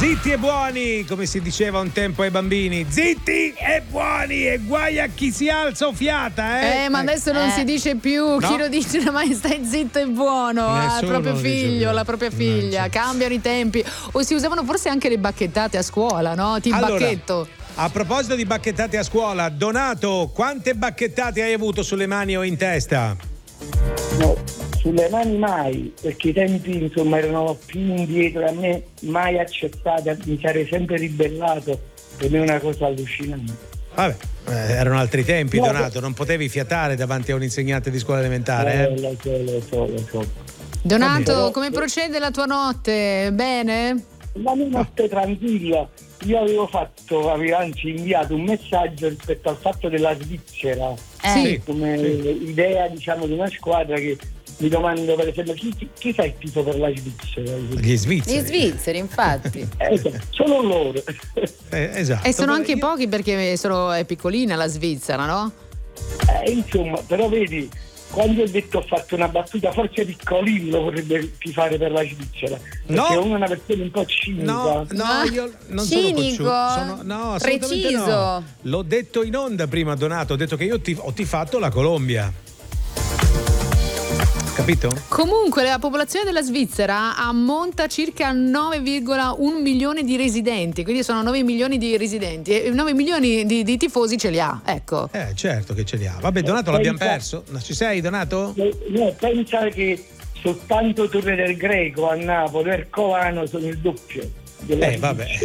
Zitti e buoni, come si diceva un tempo ai bambini. Zitti e buoni, e guai a chi si alza o fiata, ma adesso non si dice più. Chi lo dice ormai stai zitto e buono al proprio figlio, la propria figlia. Cambiano i tempi. O si usavano forse anche le bacchettate a scuola, no? Bacchetto. A proposito di bacchettate a scuola, Donato, quante bacchettate hai avuto sulle mani o in testa? No, sulle mani mai, perché i tempi insomma erano più indietro, a me mai accettata, mi sarei sempre ribellato, per me è una cosa allucinante. Vabbè, erano altri tempi, Donato, non potevi fiatare davanti a un insegnante di scuola elementare. Lo so. Donato, come procede la tua notte? Bene? La mia notte tranquilla. Io avevo anzi inviato un messaggio rispetto al fatto della Svizzera, come idea diciamo di una squadra che mi domando per esempio chi fa il tifo per la Svizzera? Gli svizzeri. Gli svizzeri, infatti. Sono loro. Esatto. E sono anche pochi perché è piccolina la Svizzera, no? Insomma, però vedi, quando ho detto ho fatto una battuta, forse Piccolini lo vorrebbe tifare per la Svizzera, perché è una persona un po' cinica. No, io non cinico, sono preciso. No. L'ho detto in onda prima, Donato, ho detto che io ho tifato la Colombia. Capito? Comunque la popolazione della Svizzera ammonta a circa 9,1 milioni di residenti, quindi sono 9 milioni di residenti e 9 milioni di tifosi ce li ha, ecco. Certo che ce li ha. Vabbè, Donato, l'abbiamo perso. Ci sei, Donato? No, pensa che soltanto Torre del Greco a Napoli e Ercolano sono il doppio. Vabbè.